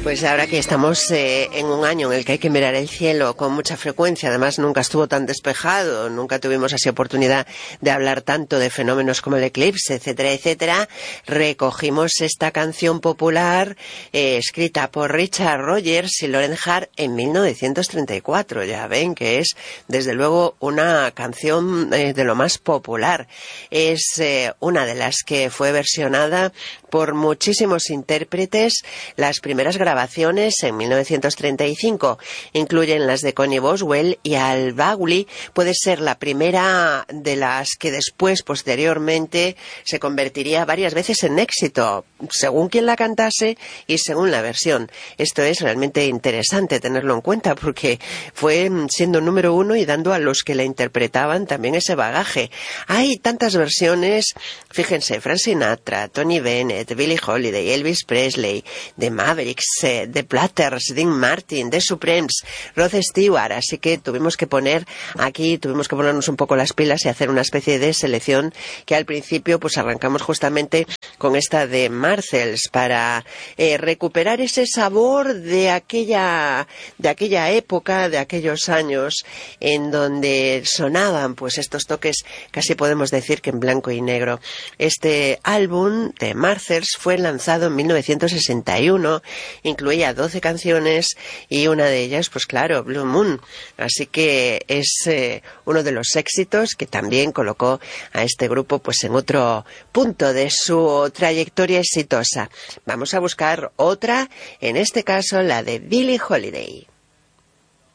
Pues ahora que estamos en un año en el que hay que mirar el cielo con mucha frecuencia, además nunca estuvo tan despejado, nunca tuvimos así oportunidad de hablar tanto de fenómenos como el eclipse, etcétera, etcétera, recogimos esta canción popular escrita por Richard Rogers y Loren Hart en 1934. Ya ven que es desde luego una canción de lo más popular. Es una de las que fue versionada por muchísimos intérpretes. Las primeras grabaciones en 1935 incluyen las de Connie Boswell y Al Bowlly. Puede ser la primera de las que después, posteriormente, se convertiría varias veces en éxito, según quien la cantase y según la versión. Esto es realmente interesante tenerlo en cuenta porque fue siendo número uno y dando a los que la interpretaban también ese bagaje. Hay tantas versiones, fíjense, Frank Sinatra, Tony Bennett, Billie Holiday, Elvis Presley, The Mavericks, The Platters, Dean Martin, The Supremes, Rod Stewart, así que tuvimos que ponernos un poco las pilas y hacer una especie de selección que al principio pues arrancamos justamente con esta de Marcells para recuperar ese sabor de aquella época, de aquellos años en donde sonaban pues estos toques, casi podemos decir que en blanco y negro. Este álbum de Marcells fue lanzado en 1961, incluía 12 canciones y una de ellas, pues claro, Blue Moon, así que es uno de los éxitos que también colocó a este grupo pues en otro punto de su trayectoria exitosa. Vamos a buscar otra, en este caso la de Billie Holiday.